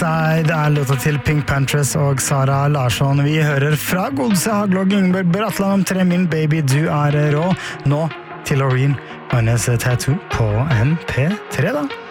Inside låta til Pink Panthers og Sara Larsson. Vi hører fra Godse Haglog Ingeborg Bratland om 3 min baby, du rå. Nå til Loreen og hennes tattoo på MP3 da.